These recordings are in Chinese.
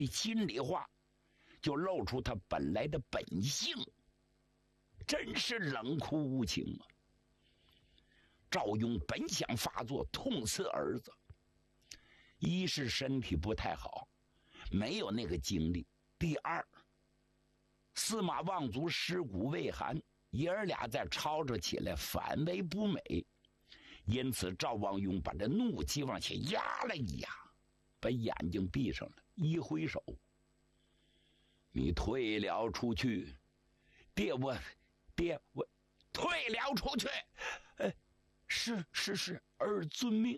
心里话就露出他本来的本性，真是冷酷无情啊！赵雍本想发作痛斥儿子，一是身体不太好，没有那个精力；第二，司马望族尸骨未寒，爷儿俩再吵吵起来反为不美。因此赵望雍把这怒气往下压了一压，把眼睛闭上了，一挥手：“你退了出去。”爹我退了出去。是，儿遵命。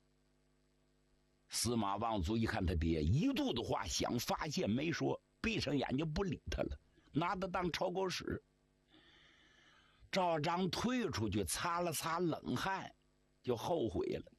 司马望族一看他爹，一肚子话想发泄没说，闭上眼睛不理他了，拿他当臭狗屎。赵章退出去，擦了擦冷汗，就后悔了。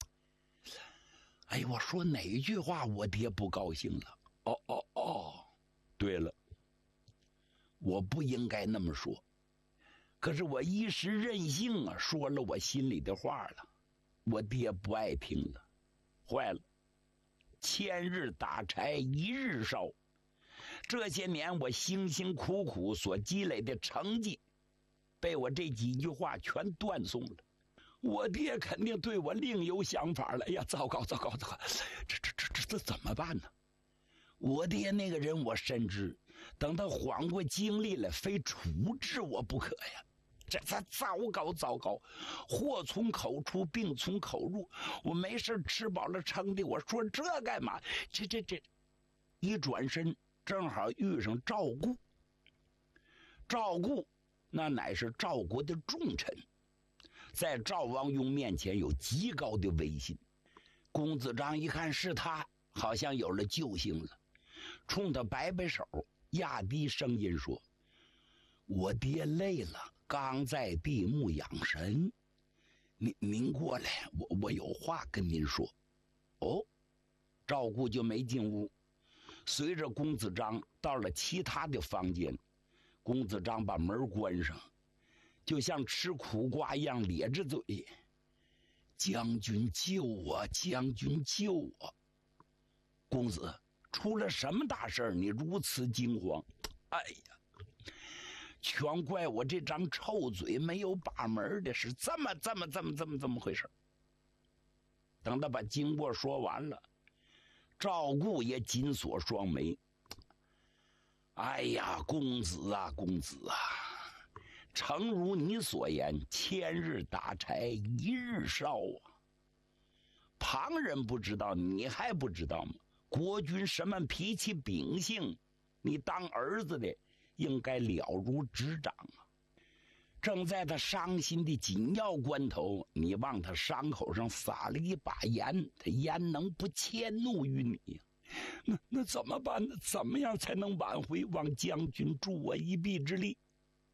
哎，我说哪句话我爹不高兴了？对了，我不应该那么说，可是我一时任性啊，说了我心里的话了，我爹不爱听了，坏了，千日打柴一日烧，这些年我辛辛苦苦所积累的成绩，被我这几句话全断送了。我爹肯定对我另有想法了。哎呀，糟糕，这怎么办呢？我爹那个人我深知，等他缓过精力来，非处置我不可呀。这才糟糕，祸从口出，病从口入。我没事吃饱了撑的，我说这干嘛？这一转身正好遇上赵固。赵固那乃是赵国的重臣，在赵王雍面前有极高的威信。公子章一看是他，好像有了救星了，冲他摆摆手，压低声音说：“我爹累了，刚在地幕养神，您过来，我有话跟您说。”哦，赵固就没进屋，随着公子章到了其他的房间。公子章把门关上，就像吃苦瓜一样咧着嘴：“将军救我，将军救我！公子，出了什么大事你如此惊慌？”哎呀，全怪我这张臭嘴没有把门的，是这么回事。等他把经过说完了，赵固也紧锁双眉。哎呀，公子啊，诚如你所言，千日打柴一日烧啊。旁人不知道，你还不知道吗？国君什么脾气秉性，你当儿子的应该了如指掌啊。正在他伤心的紧要关头，你往他伤口上撒了一把盐，他焉能不迁怒于你呀？那怎么办呢？怎么样才能挽回？望将军助我一臂之力。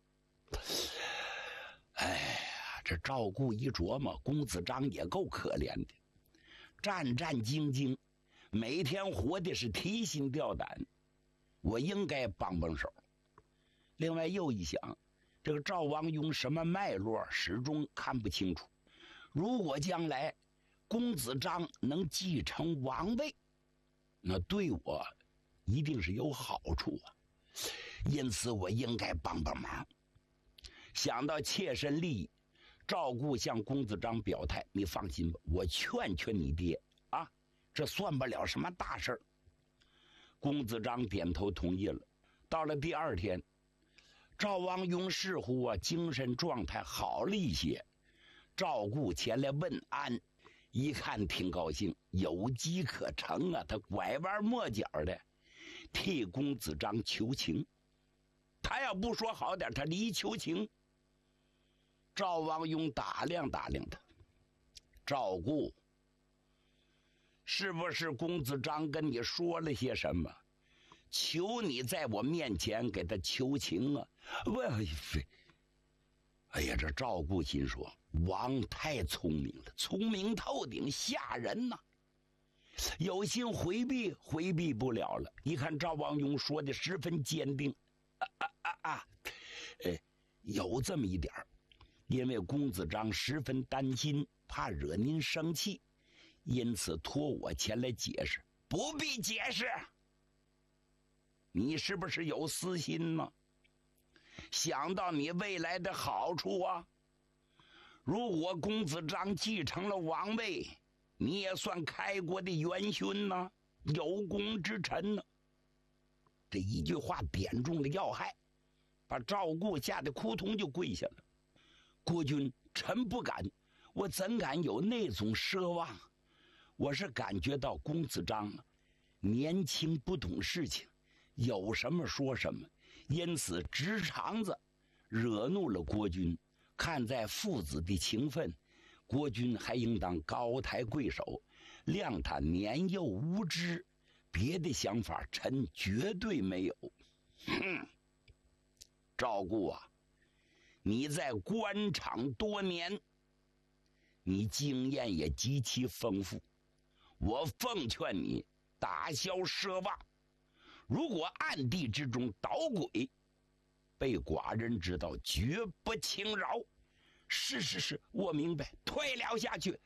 哎呀，这赵固一琢磨，公子章也够可怜的，战战兢兢，每天活的是提心吊胆，我应该帮帮手。另外又一想，这个赵王雍什么脉络始终看不清楚，如果将来公子章能继承王位，那对我一定是有好处啊，因此我应该帮帮忙。想到切身利益，赵固向公子章表态：“你放心吧，我劝你爹啊，这算不了什么大事儿。”公子章点头同意了。到了第二天，赵王雍似乎精神状态好了一些，赵固前来问安，一看挺高兴，有机可乘啊！他拐弯抹角的替公子章求情。他要不说好点，他离求情。赵王雍打量他：“赵固，是不是公子章跟你说了些什么，求你在我面前给他求情啊？”哎呀，这赵固心说，王太聪明了，聪明透顶，吓人呐！有心回避不了了。一看赵王雍说的十分坚定，有这么一点，因为公子章十分担心，怕惹您生气，因此托我前来解释。不必解释， 你是不是有私心呢？想到你未来的好处啊！如果公子章继承了王位，你也算开国的元勋呢，有功之臣呢。这一句话点中了要害，把赵固吓得扑通就跪下了。国君，臣不敢，我怎敢有那种奢望？我是感觉到公子章年轻不懂事情，有什么说什么，因此直肠子惹怒了国君。看在父子的情分，国君还应当高抬贵手，谅他年幼无知，别的想法臣绝对没有。赵固啊，你在官场多年，你经验也极其丰富，我奉劝你打消奢望，如果暗地之中捣鬼，被寡人知道，绝不轻饶。是，我明白，退了下去。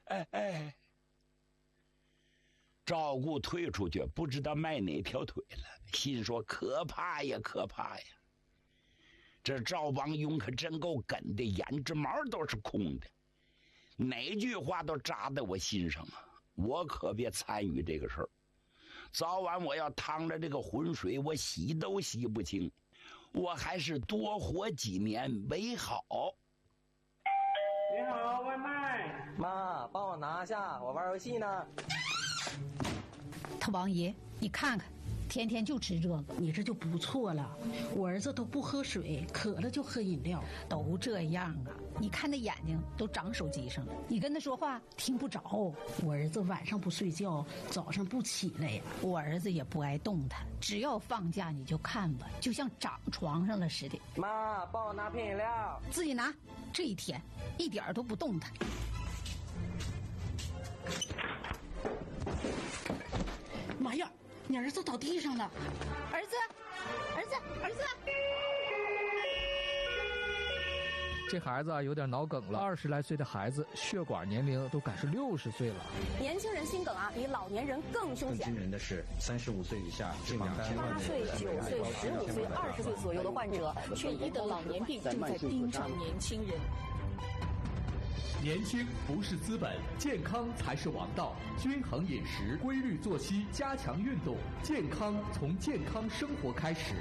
赵固退出去，不知道迈哪条腿了，心说可怕呀，可怕呀！这赵王勇可真够梗的，眼睫毛都是空的，哪句话都扎在我心上啊！我可别参与这个事儿，早晚我要趟着这个浑水，我洗都洗不清。我还是多活几年为好。 你好，外卖。 妈，帮我拿下，我玩游戏呢。 他王爷，你看看，天天就吃这个， 你这就不错了。我儿子都不喝水，渴了就喝饮料， 都这样啊！你看那眼睛都长手机上了，你跟他说话听不着。 我儿子晚上不睡觉，早上不起来呀。 我儿子也不爱动弹，只要放假你就看吧，就像长床上了似的。 妈，帮我拿瓶饮料。 自己拿。这一天一点都不动弹。 妈呀，你儿子倒地上了！ 儿子！ 这孩子有点脑梗了，20来岁的孩子血管年龄都赶是60岁了。 年轻人心梗比老年人更凶险。 更惊人的是，35岁以下这两单 8岁、9岁、15岁、20岁左右的患者，却医得老年病正在盯上年轻人。 年轻不是资本，健康才是王道。均衡饮食、规律作息、加强运动，健康从健康生活开始。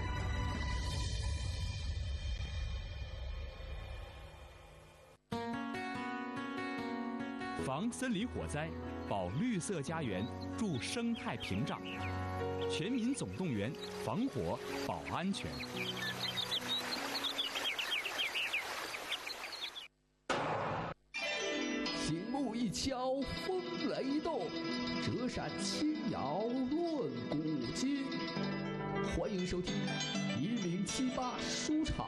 防森林火灾，保绿色家园，助生态屏障。全民总动员，防火保安全。 醒目一敲，风雷动；折扇轻摇，论古今。欢迎收听1078书场。